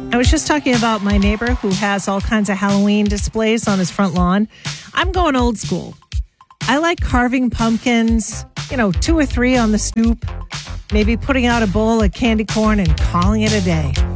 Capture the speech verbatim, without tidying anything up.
I was just talking about my neighbor who has all kinds of Halloween displays on his front lawn. I'm going old school. I like carving pumpkins, you know, two or three on the stoop, maybe putting out a bowl of candy corn and calling it a day.